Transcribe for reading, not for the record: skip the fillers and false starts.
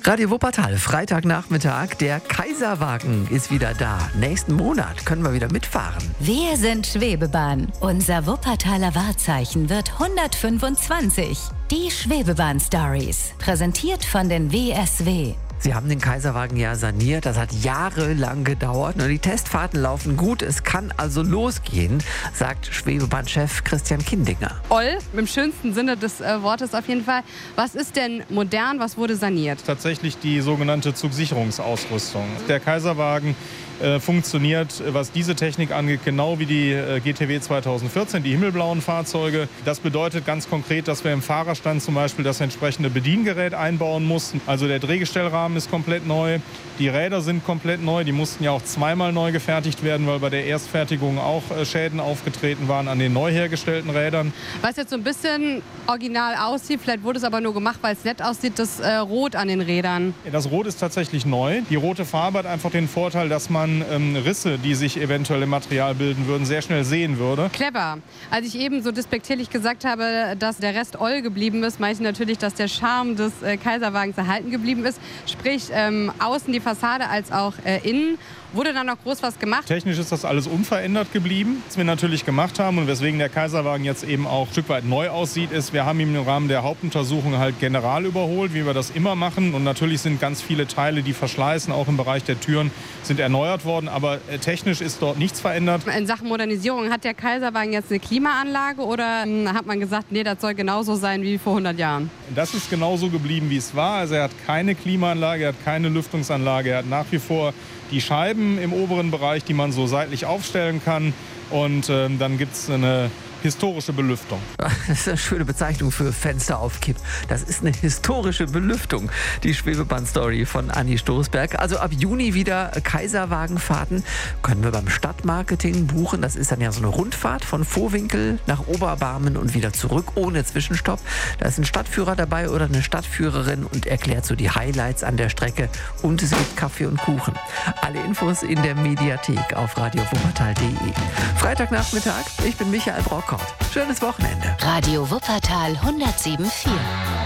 Radio Wuppertal, Freitagnachmittag. Der Kaiserwagen ist wieder da. Nächsten Monat können wir wieder mitfahren. Wir sind Schwebebahn. Unser Wuppertaler Wahrzeichen wird 125. Die Schwebebahn-Stories. Präsentiert von den WSW. Sie haben den Kaiserwagen ja saniert. Das hat jahrelang gedauert. Nur die Testfahrten laufen gut. Es kann also losgehen, sagt Schwebebahnchef Christian Kindinger. Oll, im schönsten Sinne des Wortes auf jeden Fall. Was ist denn modern? Was wurde saniert? Tatsächlich die sogenannte Zugsicherungsausrüstung. Der Kaiserwagen funktioniert, was diese Technik angeht, genau wie die GTW 2014, die himmelblauen Fahrzeuge. Das bedeutet ganz konkret, dass wir im Fahrerstand zum Beispiel das entsprechende Bediengerät einbauen mussten. Also der Drehgestellrahmen ist komplett neu, die Räder sind komplett neu, die mussten ja auch zweimal neu gefertigt werden, weil bei der Erstfertigung auch Schäden aufgetreten waren an den neu hergestellten Rädern. Was jetzt so ein bisschen original aussieht, vielleicht wurde es aber nur gemacht, weil es nett aussieht, das Rot an den Rädern. Das Rot ist tatsächlich neu. Die rote Farbe hat einfach den Vorteil, dass man Risse, die sich eventuell im Material bilden würden, sehr schnell sehen würde. Clever. Als ich eben so despektierlich gesagt habe, dass der Rest Oll geblieben ist, meine ich natürlich, dass der Charme des Kaiserwagens erhalten geblieben ist. Sprich, außen die Fassade als auch innen. Wurde da noch groß was gemacht? Technisch ist das alles unverändert geblieben. Was wir natürlich gemacht haben und weswegen der Kaiserwagen jetzt eben auch ein Stück weit neu aussieht, ist, wir haben ihn im Rahmen der Hauptuntersuchung halt general überholt, wie wir das immer machen. Und natürlich sind ganz viele Teile, die verschleißen, auch im Bereich der Türen, sind erneuert worden. Aber technisch ist dort nichts verändert. In Sachen Modernisierung, hat der Kaiserwagen jetzt eine Klimaanlage oder hat man gesagt, nee, das soll genauso sein wie vor 100 Jahren? Das ist genauso geblieben, wie es war. Also er hat keine Klimaanlage, er hat keine Lüftungsanlage, er hat nach wie vor die Scheiben im oberen Bereich, die man so seitlich aufstellen kann. Und dann gibt es eine historische Belüftung. Das ist eine schöne Bezeichnung für Fenster auf Kipp. Das ist eine historische Belüftung. Die Schwebebahn-Story von Anni Stoßberg. Also ab Juni wieder Kaiserwagenfahrten. Können wir beim Stadtmarketing buchen. Das ist dann ja so eine Rundfahrt von Vohwinkel nach Oberbarmen und wieder zurück, ohne Zwischenstopp. Da ist ein Stadtführer dabei oder eine Stadtführerin und erklärt so die Highlights an der Strecke. Und es gibt Kaffee und Kuchen. Alle Infos in der Mediathek auf radiowuppertal.de. Freitagnachmittag, ich bin Michael Brockhaus. Schönes Wochenende. Radio Wuppertal 107.4.